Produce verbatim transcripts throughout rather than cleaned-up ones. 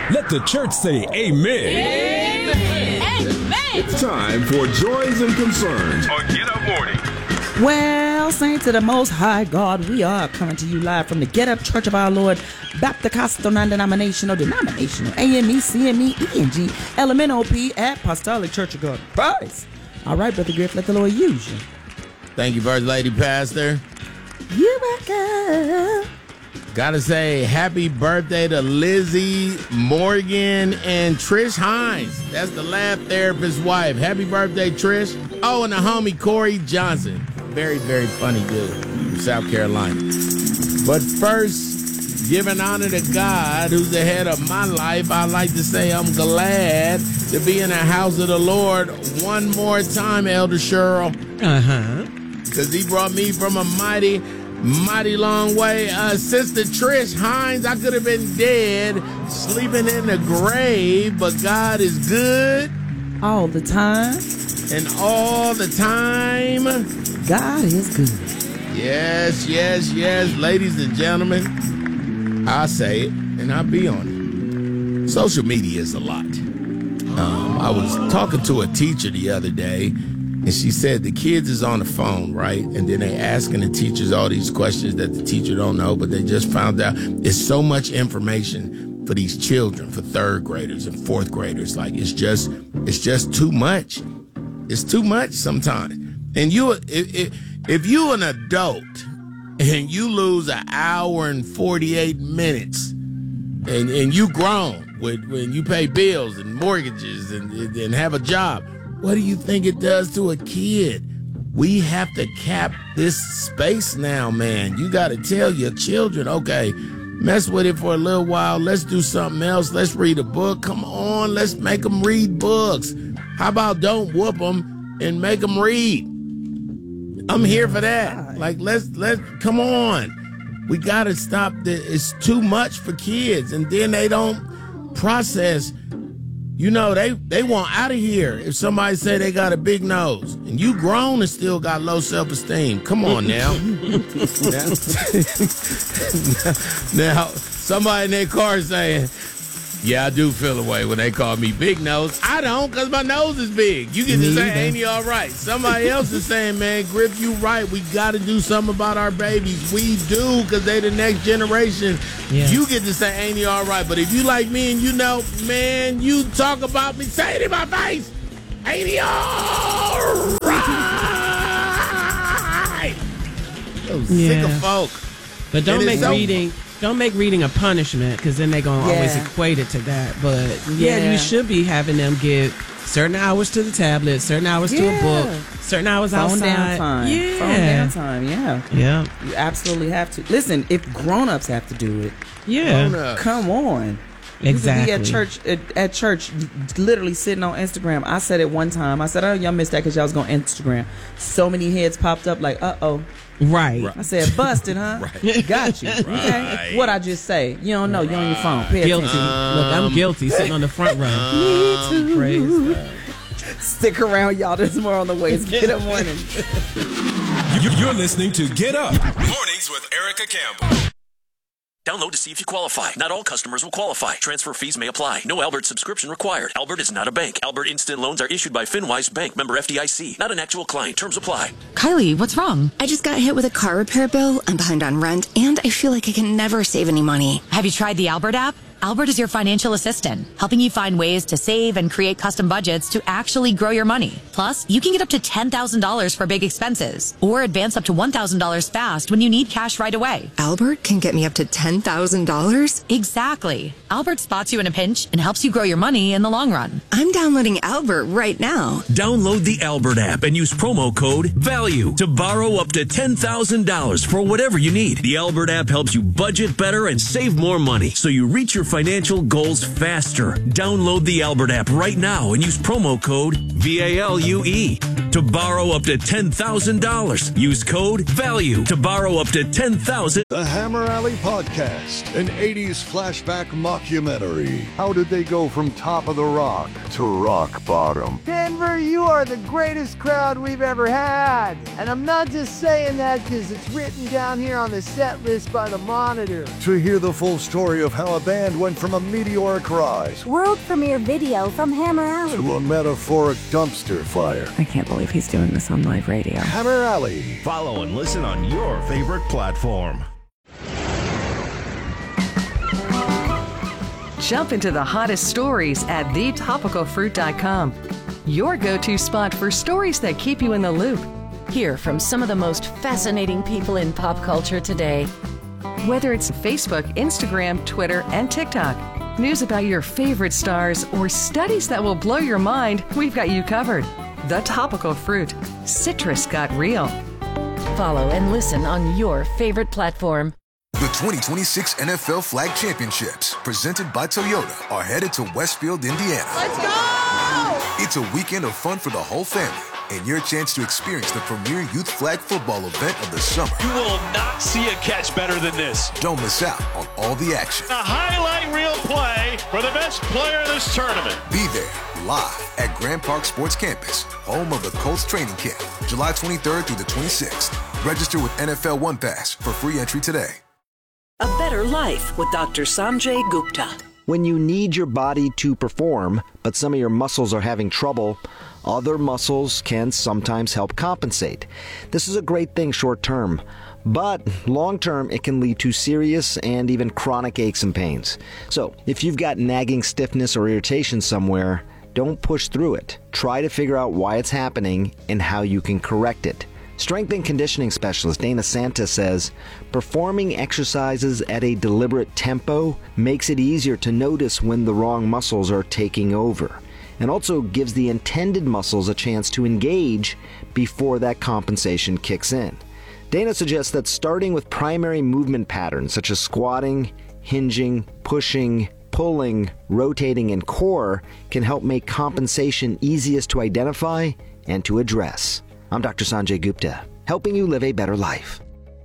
Let the church say amen. Amen. Amen. It's time for Joys and Concerns on Get Up Morning. Well, saints of the Most High God, we are coming to you live from the Get Up Church of Our Lord, Baptist Non-Denominational, Denominational, A M E, C M E, E N G, L M N O P, Apostolic Church of God Christ. All right, Brother Griff, let the Lord use you. Thank you, First Lady Pastor. You're welcome. Gotta say happy birthday to Lizzie Morgan and Trish Hines. That's the laugh therapist's wife. Happy birthday, Trish. Oh, and the homie Corey Johnson. Very, very funny dude from South Carolina. But first, giving honor to God, who's the head of my life, I'd like to say I'm glad to be in the house of the Lord one more time, Elder Cheryl. Uh-huh. Because he brought me from a mighty... mighty long way. Uh, Sister Trish Hines, I could have been dead, sleeping in the grave, but God is good. All the time. And all the time. God is good. Yes, yes, yes. Ladies and gentlemen, I say it, and I be on it. Social media is a lot. Um, I was talking to a teacher the other day, and she said the kids is on the phone, right? And then they asking the teachers all these questions that the teacher don't know, but they just found out it's so much information for these children, for third graders and fourth graders. Like it's just, it's just too much. It's too much sometimes. And you, if, if, if you an adult and you lose an hour and forty-eight minutes and, and you grown with, when you pay bills and mortgages and, and have a job, what do you think it does to a kid? We have to cap this space now, man. You got to tell your children, okay, mess with it for a little while. Let's do something else. Let's read a book. Come on, let's make them read books. How about don't whoop them and make them read? I'm here for that. Like, let's, let's, come on. We got to stop this. It's too much for kids, and then they don't process. You know, they, they want out of here if somebody say they got a big nose. And you grown and still got low self-esteem. Come on now. now, now, somebody in their car saying, yeah, I do feel away when they call me big nose. I don't, because my nose is big. You get to say, ain't he all right? Somebody else is saying, man, Griff, you right. We got to do something about our babies. We do, because they the next generation. Yeah. You get to say, ain't he all right? But if you like me and you know, man, you talk about me, say it in my face. Ain't he all right? Those yeah. sick of folk. But don't make so- reading... Don't make reading a punishment, because then they're going to Yeah. always equate it to that. But, yeah. yeah, you should be having them give certain hours to the tablet, certain hours yeah. to a book, certain hours Phone outside. down time. Yeah. Phone down time, yeah. Yeah. You absolutely have to. Listen, if grown-ups have to do it, Yeah. come on. Exactly. You could be at church, at, at church, literally sitting on Instagram. I said it one time. I said, oh, y'all missed that because y'all was going Instagram. So many heads popped up like, uh-oh. Right. I said, busted, huh? Right. Got you. Okay. Right. What I just say? You don't know. You're on your phone. Pay Guilty. attention. Look, I'm guilty sitting on the front row. Me too. Praise God. Stick around, y'all. There's more on the way. It's Get Up Morning. You- You're listening to Get Up Mornings with Erica Campbell. Download to see if you qualify. Not all customers will qualify. Transfer fees may apply. No Albert subscription required. Albert is not a bank. Albert Instant Loans are issued by FinWise Bank, member F D I C. Not an actual client. Terms apply. Kylie, what's wrong? I just got hit with a car repair bill. I'm behind on rent, and I feel like I can never save any money. Have you tried the Albert app? Albert is your financial assistant, helping you find ways to save and create custom budgets to actually grow your money. Plus, you can get up to ten thousand dollars for big expenses or advance up to one thousand dollars fast when you need cash right away. Albert can get me up to ten thousand dollars? Exactly. Albert spots you in a pinch and helps you grow your money in the long run. I'm downloading Albert right now. Download the Albert app and use promo code VALUE to borrow up to ten thousand dollars for whatever you need. The Albert app helps you budget better and save more money so you reach your financial goals faster. Download the Albert app right now and use promo code VALUE to borrow up to ten thousand dollars. Use code VALUE to borrow up to ten thousand dollars. The Hammer Alley Podcast, an eighties flashback mockumentary. How did they go from top of the rock to rock bottom? Ten Denver, you are the greatest crowd we've ever had. And I'm not just saying that because it's written down here on the set list by the Monitor. To hear the full story of how a band went from a meteoric rise, world premiere video from Hammer Alley, to a metaphoric dumpster fire. I can't believe he's doing this on live radio. Hammer Alley. Follow and listen on your favorite platform. Jump into the hottest stories at the topical fruit dot com. Your go-to spot for stories that keep you in the loop. Hear from some of the most fascinating people in pop culture today. Whether it's Facebook, Instagram, Twitter, and TikTok, news about your favorite stars, or studies that will blow your mind, we've got you covered. The Topical Fruit. Citrus got real. Follow and listen on your favorite platform. The twenty twenty-six N F L Flag Championships, presented by Toyota, are headed to Westfield, Indiana. Let's go! It's a weekend of fun for the whole family and your chance to experience the premier youth flag football event of the summer. You will not see a catch better than this. Don't miss out on all the action. A highlight reel play for the best player in this tournament. Be there live at Grand Park Sports Campus, home of the Colts training camp, July twenty-third through the twenty-sixth. Register with N F L One Pass for free entry today. A better life with Doctor Sanjay Gupta. When you need your body to perform, but some of your muscles are having trouble, other muscles can sometimes help compensate. This is a great thing short term, but long term it can lead to serious and even chronic aches and pains. So if you've got nagging stiffness or irritation somewhere, don't push through it. Try to figure out why it's happening and how you can correct it. Strength and conditioning specialist Dana Santa says, performing exercises at a deliberate tempo makes it easier to notice when the wrong muscles are taking over, and also gives the intended muscles a chance to engage before that compensation kicks in. Dana suggests that starting with primary movement patterns such as squatting, hinging, pushing, pulling, rotating, and core can help make compensation easiest to identify and to address. I'm Doctor Sanjay Gupta, helping you live a better life.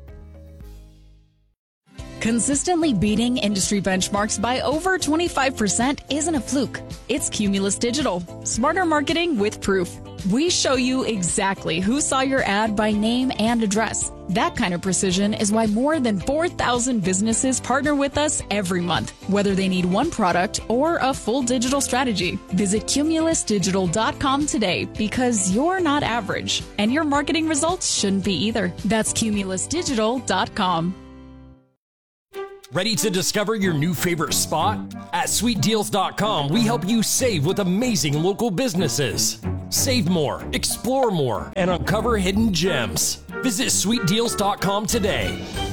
Consistently beating industry benchmarks by over twenty-five percent isn't a fluke. It's Cumulus Digital. Smarter marketing with proof. We show you exactly who saw your ad by name and address. That kind of precision is why more than four thousand businesses partner with us every month, whether they need one product or a full digital strategy. Visit cumulus digital dot com today because you're not average, and your marketing results shouldn't be either. That's cumulus digital dot com. Ready to discover your new favorite spot? At sweet deals dot com, we help you save with amazing local businesses. Save more, explore more, and uncover hidden gems. Visit sweet deals dot com today.